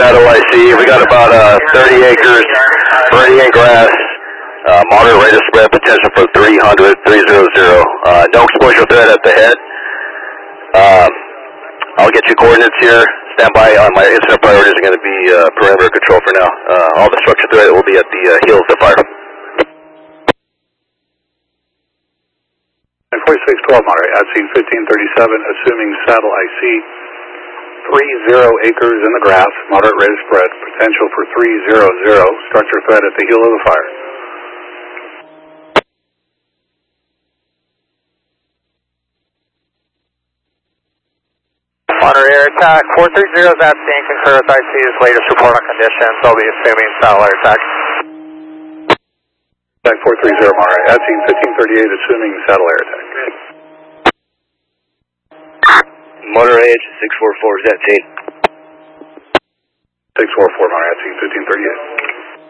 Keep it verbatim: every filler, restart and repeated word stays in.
Saddle I C. We got about uh, thirty acres, burning in grass, uh, moderate rate of spread, potential for three hundred, three hundred. Uh, no exposure threat at the head. Um, I'll get you coordinates here. Stand by. Uh, my incident priorities are going to be uh, perimeter control for now. Uh, all the structure threat will be at the uh, heels of the fire. forty-six twelve, Monterey, at scene fifteen thirty-seven, assuming saddle I C. three zero acres in the grass, moderate rate of spread, potential for three hundred, structure threat at the heel of the fire. Monterey air attack, four three zero is at scene, concur with I C's latest report on conditions. I'll be assuming satellite attack. Attack four three zero, Monterey, at scene fifteen thirty-eight, assuming saddle air attack. Monterey six four four is at scene. six four four, Monterey, at scene fifteen thirty-eight.